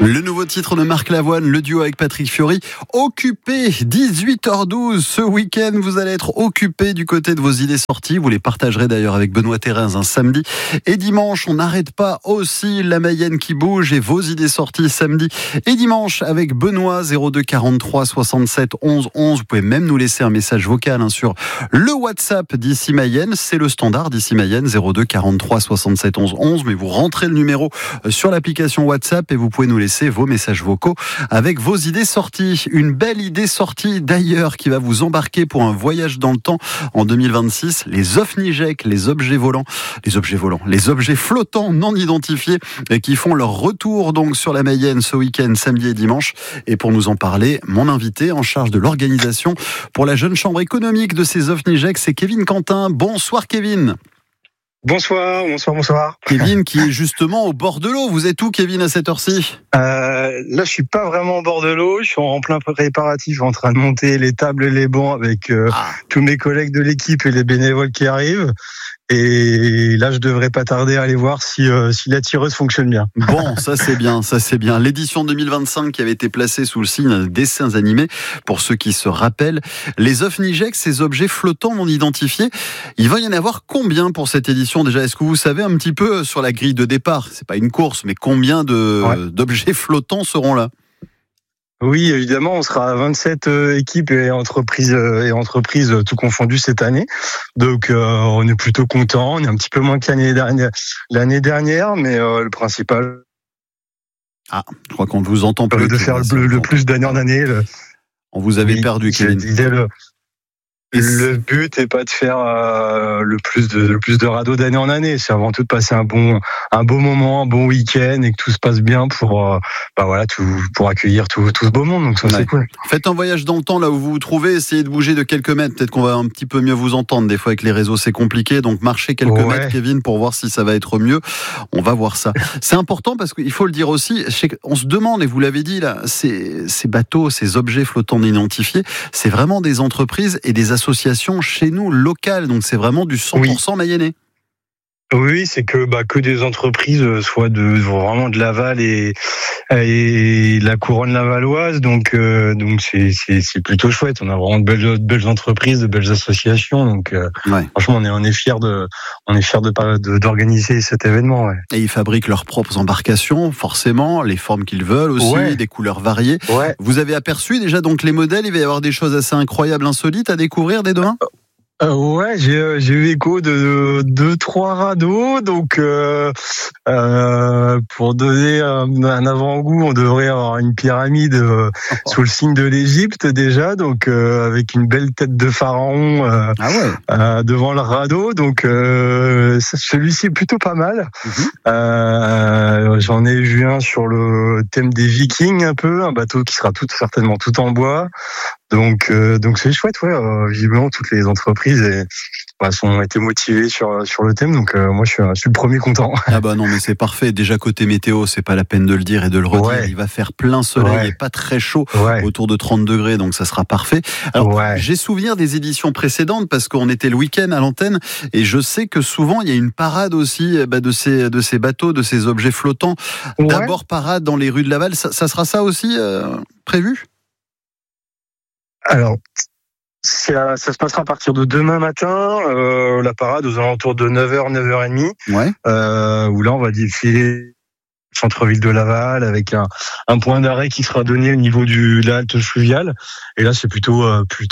Le nouveau titre de Marc Lavoine, le duo avec Patrick Fiori, occupé, 18h12 ce week-end, vous allez être occupé du côté de vos idées sorties, vous les partagerez d'ailleurs avec Benoît Thérèse un samedi et dimanche, on n'arrête pas aussi la Mayenne qui bouge et vos idées sorties samedi et dimanche avec Benoît 02 43 67 11 11, vous pouvez même nous laisser un message vocal sur le WhatsApp d'Ici Mayenne, c'est le standard d'Ici Mayenne 02 43 67 11 11, mais vous rentrez le numéro sur l'application WhatsApp et vous pouvez nous laisser vos messages vocaux avec vos idées sorties. Une belle idée sortie d'ailleurs qui va vous embarquer pour un voyage dans le temps en 2026. Les OVNIJEC, les objets flottants non identifiés qui font leur retour donc sur la Mayenne ce week-end, samedi et dimanche. Et pour nous en parler, mon invité en charge de l'organisation pour la jeune chambre économique de ces OVNIJEC, c'est Kevin Quentin. Bonsoir Kevin. Bonsoir. Kevin qui est justement au bord de l'eau. Vous êtes où Kevin à cette heure-ci ? Là, je suis pas vraiment au bord de l'eau. Je suis en plein préparatif, en train de monter les tables et les bancs avec tous mes collègues de l'équipe et les bénévoles qui arrivent. Et là, je devrais pas tarder à aller voir si la tireuse fonctionne bien. Bon, ça c'est bien. L'édition 2025 qui avait été placée sous le signe des dessins animés, pour ceux qui se rappellent, les OVNIJEC, ces objets flottants non identifiés, il va y en avoir combien pour cette édition déjà ? Est-ce que vous savez un petit peu sur la grille de départ ? C'est pas une course, mais combien d'objets flottants seront là ? Oui, évidemment, on sera à 27 équipes et entreprises tout confondues cette année. Donc, on est plutôt content. On est un petit peu moins que l'année dernière, mais le principal. Ah, je crois qu'on vous entend plus. De faire le plus d'année en année. On vous avait perdu, Kevin. Le but n'est pas de faire le plus de radeaux d'année en année. C'est avant tout de passer un beau moment, un bon week-end et que tout se passe bien pour accueillir tout ce beau monde. Donc ça, c'est cool. Faites un voyage dans le temps là où vous vous trouvez. Essayez de bouger de quelques mètres. Peut-être qu'on va un petit peu mieux vous entendre. Des fois avec les réseaux c'est compliqué. Donc marchez quelques mètres, Kevin, pour voir si ça va être mieux. On va voir ça. C'est important parce qu'il faut le dire aussi. On se demande, et vous l'avez dit là, ces bateaux, ces objets flottants non identifiés, c'est vraiment des entreprises et des associations chez nous locales, donc c'est vraiment du 100% mayennais. Oui, c'est que des entreprises, soit vraiment de Laval et la couronne lavalloise, donc c'est plutôt chouette. On a vraiment de belles entreprises, de belles associations, donc franchement on est fiers d'organiser cet événement. Ouais. Et ils fabriquent leurs propres embarcations, forcément, les formes qu'ils veulent aussi, des couleurs variées. Ouais. Vous avez aperçu déjà donc les modèles, il va y avoir des choses assez incroyables, insolites à découvrir dès demain. Ouais, j'ai eu écho de 2-3 radeaux, donc pour donner un avant-goût, on devrait avoir une pyramide sous le signe de l'Égypte déjà, donc avec une belle tête de pharaon devant le radeau, donc celui-ci est plutôt pas mal. J'en ai vu un sur le thème des Vikings un peu, un bateau qui sera certainement tout en bois. Donc c'est chouette, visiblement toutes les entreprises ont été motivées sur le thème, donc moi je suis le premier content. Ah bah non mais c'est parfait, déjà côté météo c'est pas la peine de le dire et de le redire, il va faire plein soleil et pas très chaud, autour de 30 degrés, donc ça sera parfait. Alors j'ai souvenir des éditions précédentes parce qu'on était le week-end à l'antenne et je sais que souvent il y a une parade aussi de ces bateaux, de ces objets flottants. D'abord parade dans les rues de Laval, ça sera ça aussi prévu ? Alors, ça se passera à partir de demain matin, la parade aux alentours de 9h, 9h30, où là on va défiler centre-ville de Laval avec un point d'arrêt qui sera donné au niveau de la halte fluviale. Et là c'est plutôt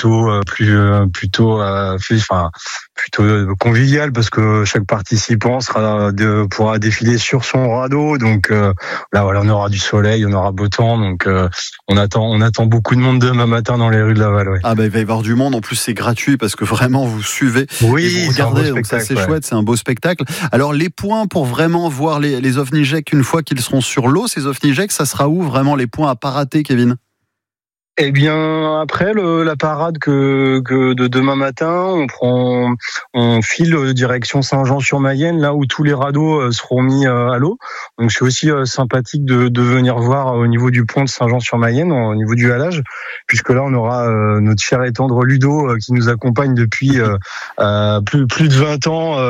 convivial parce que chaque participant pourra défiler sur son radeau. Donc là voilà, on aura du soleil, on aura beau temps. Donc on attend beaucoup de monde demain matin dans les rues de Laval. Ouais. Ah bah il va y avoir du monde. En plus c'est gratuit parce que vraiment vous suivez et vous regardez. Donc ça c'est chouette, c'est un beau spectacle. Alors les points pour vraiment voir les OVNIJEC une fois qu'ils seront sur l'eau, ces OVNIJEC, ça sera où vraiment les points à pas rater, Kevin ? Eh bien, après la parade que de demain matin, on file direction Saint-Jean-sur-Mayenne, là où tous les radeaux seront mis à l'eau. Donc c'est aussi sympathique de venir voir au niveau du pont de Saint-Jean-sur-Mayenne, au niveau du halage, puisque là on aura notre cher et tendre Ludo qui nous accompagne depuis plus de 20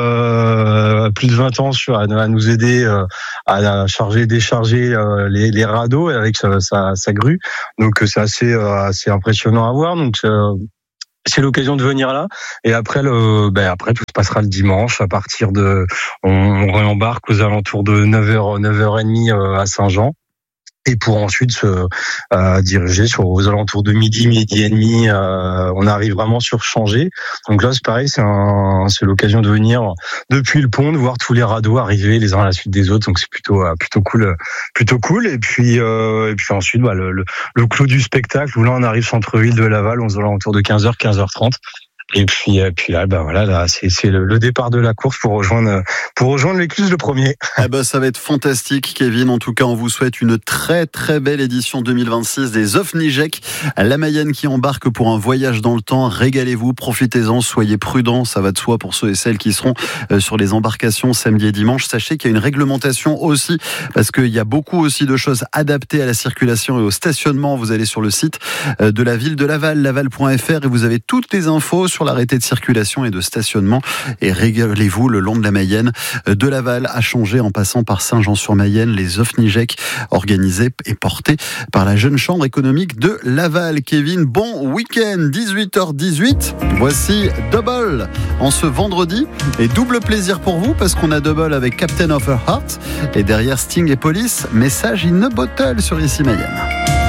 ans à nous aider à charger, décharger les radeaux avec sa grue. Donc c'est assez impressionnant à voir. Donc c'est l'occasion de venir là. Et après après tout se passera le dimanche à partir on réembarque aux alentours de 9h30 à Saint-Jean. Et pour ensuite se diriger aux alentours de midi et demi, on arrive vraiment surchangé. Donc là, c'est pareil, c'est l'occasion de venir depuis le pont, de voir tous les radeaux arriver les uns à la suite des autres. Donc c'est plutôt cool. Et puis ensuite, le clou du spectacle où là on arrive centre-ville de Laval aux alentours de 15h30. Et puis là, là, c'est le départ de la course pour rejoindre l'écluse le premier. Ça va être fantastique, Kevin. En tout cas, on vous souhaite une très très belle édition 2026 des OFNIJEC. La Mayenne qui embarque pour un voyage dans le temps. Régalez-vous, profitez-en, soyez prudents. Ça va de soi pour ceux et celles qui seront sur les embarcations samedi et dimanche. Sachez qu'il y a une réglementation aussi, parce qu'il y a beaucoup aussi de choses adaptées à la circulation et au stationnement. Vous allez sur le site de la ville de Laval, laval.fr, et vous avez toutes les infos sur l'arrêté de circulation et de stationnement. Et régalez-vous le long de la Mayenne, de Laval à Changé en passant par Saint-Jean-sur-Mayenne, les OFNIJEC organisés et portés par la Jeune Chambre économique de Laval. Kevin, bon week-end, 18h18. Voici Double en ce vendredi. Et double plaisir pour vous parce qu'on a Double avec Captain of Her Heart. Et derrière Sting et Police, message in a bottle sur ici Mayenne.